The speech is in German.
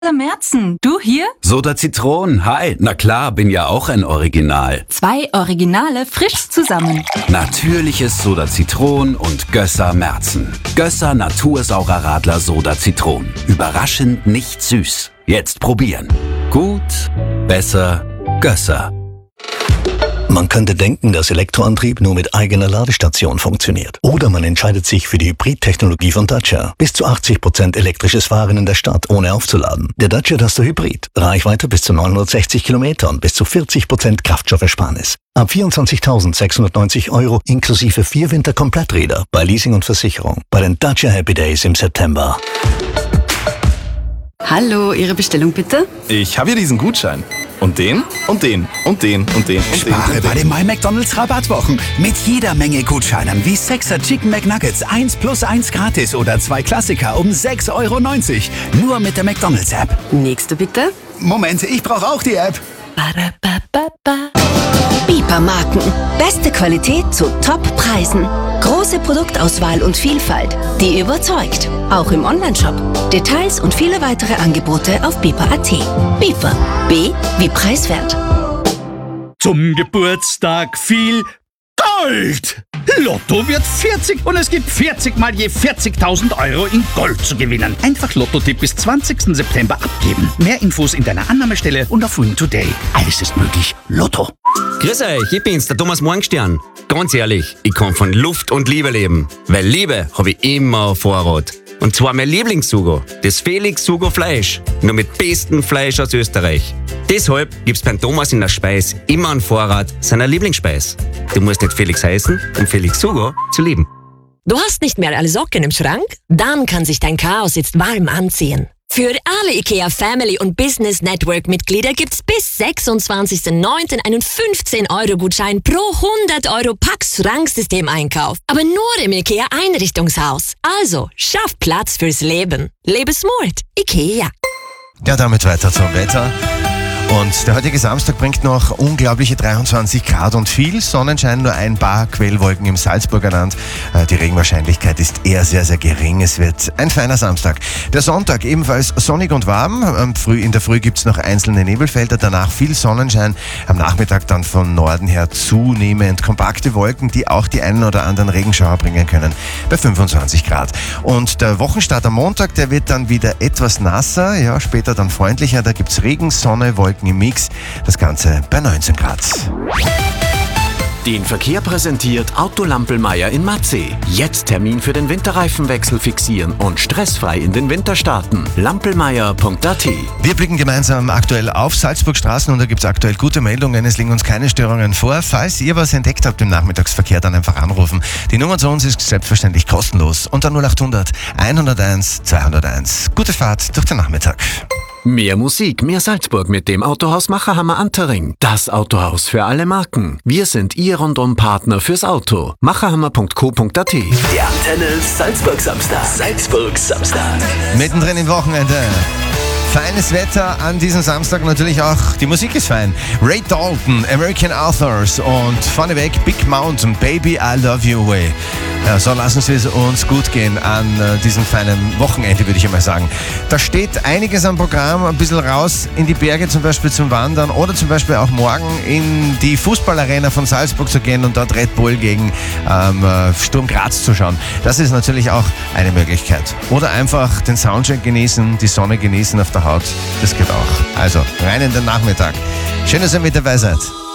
Merzen, du hier? Soda Zitron, hi. Na klar, bin ja auch ein Original. 2 Originale frisch zusammen. Natürliches Soda Zitron und Gösser Merzen. Gösser Natursaurer Radler Soda Zitron. Überraschend nicht süß. Jetzt probieren. Gut, besser, Gösser. Man könnte denken, dass Elektroantrieb nur mit eigener Ladestation funktioniert. Oder man entscheidet sich für die Hybrid-Technologie von Dacia. Bis zu 80% elektrisches Fahren in der Stadt, ohne aufzuladen. Der Dacia Duster Hybrid. Reichweite bis zu 960 Kilometer und bis zu 40% Kraftstoffersparnis. Ab 24.690 € inklusive 4 Winterkompletträder bei Leasing und Versicherung. Bei den Dacia Happy Days im September. Hallo, Ihre Bestellung bitte? Ich habe hier diesen Gutschein. Und den, und den, und den, und den, und den. Spare bei den My McDonald's Rabattwochen. Mit jeder Menge Gutscheinen wie 6er Chicken McNuggets 1+1 gratis oder 2 Klassiker um 6,90 €. Nur mit der McDonald's App. Nächste bitte. Moment, ich brauche auch die App. Bieper-Marken. Beste Qualität zu Top-Preisen. Große Produktauswahl und Vielfalt, die überzeugt. Auch im Onlineshop. Details und viele weitere Angebote auf bieper.at. Bieper. B wie preiswert. Zum Geburtstag viel Gold! Lotto wird 40 und es gibt 40 mal je 40.000 € in Gold zu gewinnen. Einfach Lotto-Tipp bis 20. September abgeben. Mehr Infos in deiner Annahmestelle und auf Win Today. Alles ist möglich. Lotto. Grüß euch, ich bin's, der Thomas Morgenstern. Ganz ehrlich, ich kann von Luft und Liebe leben. Weil Liebe habe ich immer auf Vorrat. Und zwar mein Lieblingssugo, das Felix Sugo Fleisch. Nur mit bestem Fleisch aus Österreich. Deshalb gibt's beim Thomas in der Speis immer einen Vorrat seiner Lieblingsspeis. Du musst nicht Felix heißen, um Felix Sugo zu lieben. Du hast nicht mehr alle Socken im Schrank? Dann kann sich dein Chaos jetzt warm anziehen. Für alle IKEA Family und Business Network Mitglieder gibt's bis 26.09. einen 15-€-Gutschein pro 100 € Pax-Schranksystem-Einkauf. Aber nur im IKEA Einrichtungshaus. Also, schaff Platz fürs Leben. Lebe smart. IKEA. Ja, damit weiter zum Wetter. Und der heutige Samstag bringt noch unglaubliche 23 Grad und viel Sonnenschein, nur ein paar Quellwolken im Salzburger Land. Die Regenwahrscheinlichkeit ist eher sehr, sehr gering. Es wird ein feiner Samstag. Der Sonntag ebenfalls sonnig und warm. In der Früh gibt's noch einzelne Nebelfelder, danach viel Sonnenschein. Am Nachmittag dann von Norden her zunehmend kompakte Wolken, die auch die einen oder anderen Regenschauer bringen können, bei 25 Grad. Und der Wochenstart am Montag, der wird dann wieder etwas nasser, ja, später dann freundlicher. Da gibt's Regen, Sonne, Wolken im Mix, das Ganze bei 19 Grad. Den Verkehr präsentiert Auto Lampelmeier in Matzeh. Jetzt Termin für den Winterreifenwechsel fixieren und stressfrei in den Winter starten. Lampelmeier.at. Wir blicken gemeinsam aktuell auf Salzburgstraßen und da gibt es aktuell gute Meldungen. Es liegen uns keine Störungen vor. Falls ihr was entdeckt habt im Nachmittagsverkehr, dann einfach anrufen. Die Nummer zu uns ist selbstverständlich kostenlos. Unter 0800 101 201. Gute Fahrt durch den Nachmittag. Mehr Musik, mehr Salzburg mit dem Autohaus Macherhammer Antering. Das Autohaus für alle Marken. Wir sind Ihr Rundum-Partner fürs Auto. macherhammer.co.at. Der Antenne Salzburg Samstag. Salzburg Samstag. Mittendrin im Wochenende. Feines Wetter an diesem Samstag, natürlich auch die Musik ist fein. Ray Dalton, American Authors und vorneweg Big Mountain, Baby I Love You Away. Ja, so lassen Sie es uns gut gehen an diesem feinen Wochenende, würde ich einmal sagen. Da steht einiges am Programm, ein bisschen raus in die Berge zum Beispiel zum Wandern oder zum Beispiel auch morgen in die Fußballarena von Salzburg zu gehen und dort Red Bull gegen Sturm Graz zu schauen. Das ist natürlich auch eine Möglichkeit. Oder einfach den Soundcheck genießen, die Sonne genießen auf der Haut. Das geht auch. Also rein in den Nachmittag. Schön, dass ihr mit dabei seid.